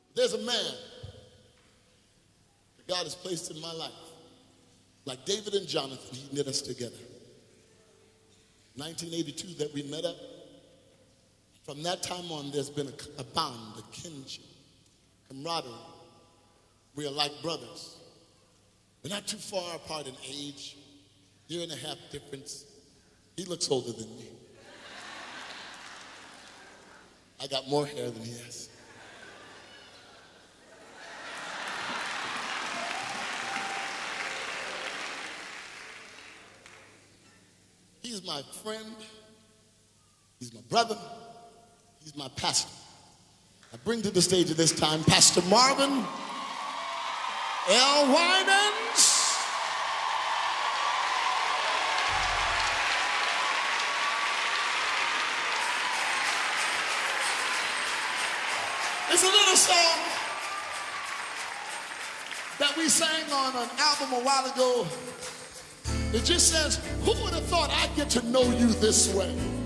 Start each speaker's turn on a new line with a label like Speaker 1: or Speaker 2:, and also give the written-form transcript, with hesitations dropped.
Speaker 1: There's a man that God has placed in my life. Like David and Jonathan, he knit us together. 1982 that we met up. From that time on, there's been a bond, a kinship, camaraderie. We are like brothers. We're not too far apart in age, year and a half difference. He looks older than me. I got more hair than he has. He's my friend. He's my brother. He's my pastor. I bring to the stage at this time Pastor Marvin L. Winans. It's a little song that we sang on an album a while ago. It just says, who would have thought I'd get to know you this way?